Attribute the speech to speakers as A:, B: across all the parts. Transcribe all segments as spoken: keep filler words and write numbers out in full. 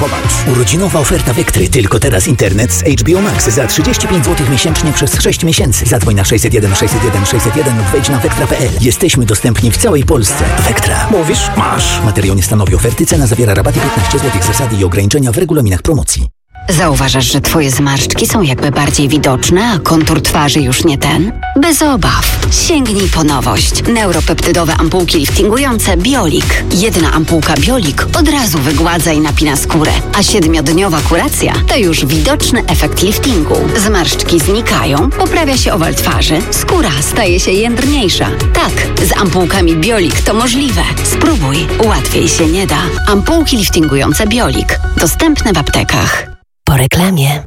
A: Popatrz. Urodzinowa oferta Vectry. Tylko teraz internet z H B O Max za trzydzieści pięć złotych miesięcznie przez sześć miesięcy. Zadzwoń na sześćset jeden sześćset jeden sześćset jeden lub wejdź na vectra kropka p l. Jesteśmy dostępni w całej Polsce. Vectra. Mówisz? Masz. Materiał nie stanowi oferty. Cena zawiera rabaty piętnaście złotych. Zasady i ograniczenia w regulaminach promocji.
B: Zauważasz, że twoje zmarszczki są jakby bardziej widoczne, a kontur twarzy już nie ten? Bez obaw. Sięgnij po nowość. Neuropeptydowe ampułki liftingujące Biolik. Jedna ampułka Biolik od razu wygładza i napina skórę, a siedmiodniowa kuracja to już widoczny efekt liftingu. Zmarszczki znikają, poprawia się owal twarzy, skóra staje się jędrniejsza. Tak, z ampułkami Biolik to możliwe. Spróbuj, łatwiej się nie da. Ampułki liftingujące Biolik. Dostępne w aptekach. Po reklamie.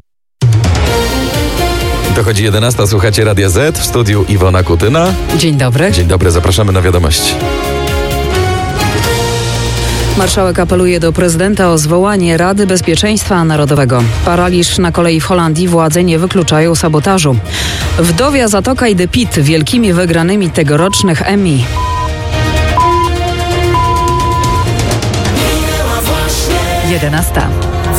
C: Dochodzi jedenasta, słuchacie Radia Z, w studiu Iwona Kutyna.
D: Dzień dobry.
C: Dzień dobry, zapraszamy na wiadomości.
D: Marszałek apeluje do prezydenta o zwołanie Rady Bezpieczeństwa Narodowego. Paraliż na kolei w Holandii, władze nie wykluczają sabotażu. Wdowia Zatoka i The Pit wielkimi wygranymi tegorocznych Emmy. jedenasta.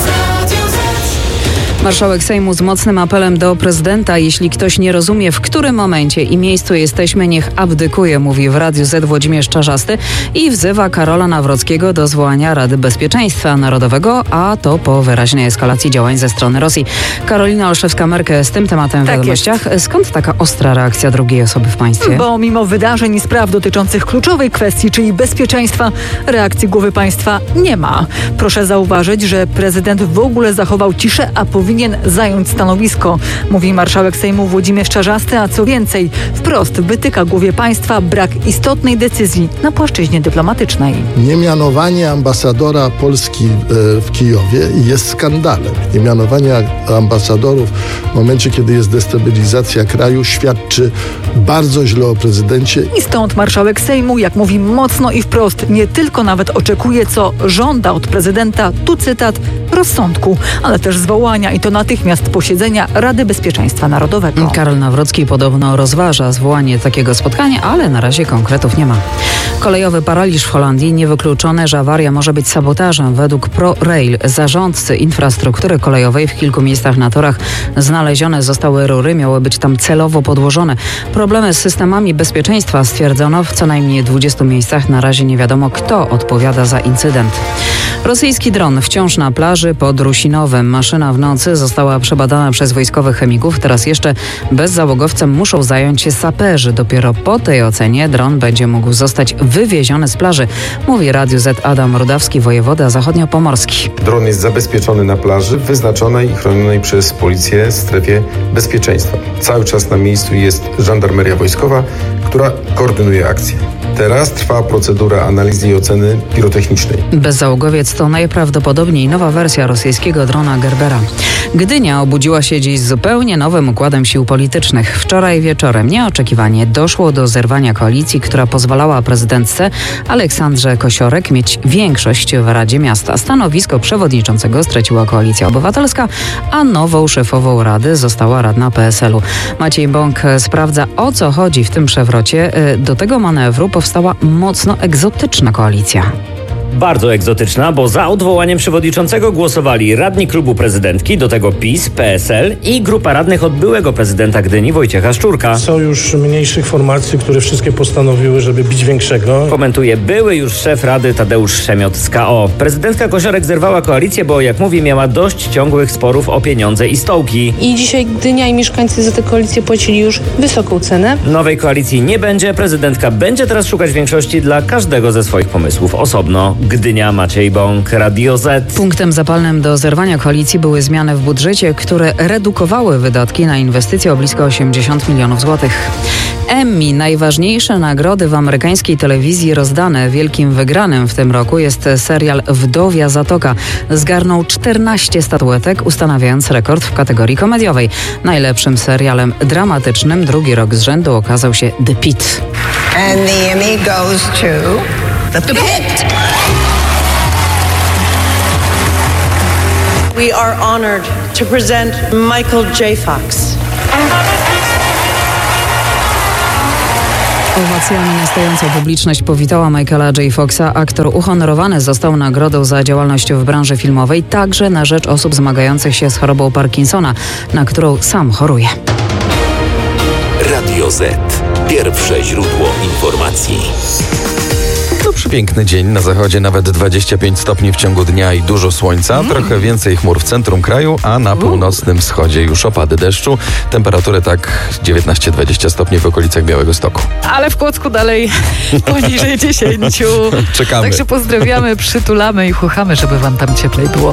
D: Marszałek Sejmu z mocnym apelem do prezydenta: jeśli ktoś nie rozumie, w którym momencie i miejscu jesteśmy, niech abdykuje, mówi w Radiu Z Włodzimierz Czarzasty i wzywa Karola Nawrockiego do zwołania Rady Bezpieczeństwa Narodowego, a to po wyraźnej eskalacji działań ze strony Rosji. Karolina Olszewska-Merkę z tym tematem w
E: tak
D: wiadomościach.
E: Jest.
D: Skąd taka ostra reakcja drugiej osoby w państwie?
E: Bo mimo wydarzeń i spraw dotyczących kluczowej kwestii, czyli bezpieczeństwa, reakcji głowy państwa nie ma. Proszę zauważyć, że prezydent w ogóle zachował ciszę, a powinien zająć stanowisko, mówi marszałek Sejmu Włodzimierz Czarzasty, a co więcej, wprost wytyka głowie państwa brak istotnej decyzji na płaszczyźnie dyplomatycznej.
F: Niemianowanie ambasadora Polski w Kijowie jest skandalem. Niemianowanie ambasadorów w momencie, kiedy jest destabilizacja kraju, świadczy bardzo źle o prezydencie.
E: I stąd marszałek Sejmu, jak mówi mocno i wprost, nie tylko nawet oczekuje, co żąda od prezydenta, tu cytat, rozsądku, ale też zwołania i to natychmiast posiedzenia Rady Bezpieczeństwa Narodowego.
D: Karol Nawrocki podobno rozważa zwołanie takiego spotkania, ale na razie konkretów nie ma. Kolejowy paraliż w Holandii. Niewykluczone, że awaria może być sabotażem. Według ProRail, zarządcy infrastruktury kolejowej, w kilku miejscach na torach znalezione zostały rury, miały być tam celowo podłożone. Problemy z systemami bezpieczeństwa stwierdzono w co najmniej dwudziestu miejscach. Na razie nie wiadomo, kto odpowiada za incydent. Rosyjski dron wciąż na plaży pod Rusinowem. Maszyna w nocy została przebadana przez wojskowych chemików. Teraz jeszcze bezzałogowcem muszą zająć się saperzy. Dopiero po tej ocenie dron będzie mógł zostać wywieziony z plaży, mówi Radiu Z Adam Rudawski, wojewoda zachodniopomorski.
G: Dron jest zabezpieczony na plaży w wyznaczonej i chronionej przez policję strefie bezpieczeństwa. Cały czas na miejscu jest żandarmeria wojskowa, która koordynuje akcję. Teraz trwa procedura analizy i oceny pirotechnicznej.
D: Bezzałogowiec to najprawdopodobniej nowa wersja rosyjskiego drona Gerbera. Gdynia obudziła się dziś z zupełnie nowym układem sił politycznych. Wczoraj wieczorem nieoczekiwanie doszło do zerwania koalicji, która pozwalała prezydentce Aleksandrze Kosiorek mieć większość w Radzie Miasta. Stanowisko przewodniczącego straciła Koalicja Obywatelska, a nową szefową Rady została radna P S L-u. Maciej Bąk sprawdza, o co chodzi w tym przewrocie. Do tego manewru powstała mocno egzotyczna koalicja.
H: Bardzo egzotyczna, bo za odwołaniem przewodniczącego głosowali radni klubu prezydentki, do tego PiS, P S L i grupa radnych od byłego prezydenta Gdyni Wojciecha Szczurka.
I: Sojusz mniejszych formacji, które wszystkie postanowiły, żeby bić większego.
H: Komentuje były już szef Rady Tadeusz Szemiot z K O. Prezydentka Kosiorek zerwała koalicję, bo jak mówi, miała dość ciągłych sporów o pieniądze i stołki.
J: I dzisiaj Gdynia i mieszkańcy za tę koalicję płacili już wysoką cenę.
H: Nowej koalicji nie będzie. Prezydentka będzie teraz szukać większości dla każdego ze swoich pomysłów osobno. Gdynia, Maciej Bąk, Radio Z.
D: Punktem zapalnym do zerwania koalicji były zmiany w budżecie, które redukowały wydatki na inwestycje o blisko osiemdziesiąt milionów złotych. Emmy, najważniejsze nagrody w amerykańskiej telewizji rozdane. Wielkim wygranym w tym roku jest serial Wdowia Zatoka. Zgarnął czternaście statuetek, ustanawiając rekord w kategorii komediowej. Najlepszym serialem dramatycznym drugi rok z rzędu okazał się The Pit.
K: And the Emmy goes to The Pit.
L: We are honored to present Michael J. Fox.
D: Owacjami stojąca publiczność powitała Michaela J. Foxa. Aktor uhonorowany został nagrodą za działalność w branży filmowej, także na rzecz osób zmagających się z chorobą Parkinsona, na którą sam choruje.
M: Radio Z. Pierwsze źródło informacji.
C: To przepiękny dzień. Na zachodzie nawet dwadzieścia pięć stopni w ciągu dnia i dużo słońca. Mm. Trochę więcej chmur w centrum kraju, a na północnym wschodzie już opady deszczu. Temperatury tak dziewiętnaście dwadzieścia stopni w okolicach Białegostoku.
E: Ale w Kłodzku dalej poniżej dziesięciu.
C: Czekamy.
E: Także pozdrawiamy, przytulamy i chuchamy, żeby wam tam cieplej było.